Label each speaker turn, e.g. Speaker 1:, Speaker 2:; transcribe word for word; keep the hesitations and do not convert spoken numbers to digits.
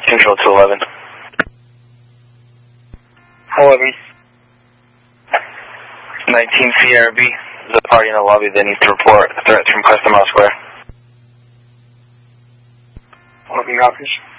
Speaker 1: Control to eleven.
Speaker 2: eleven.
Speaker 1: nineteen C R B. There's a party in the lobby that needs to report threats from Custom House Square.
Speaker 2: eleven copies.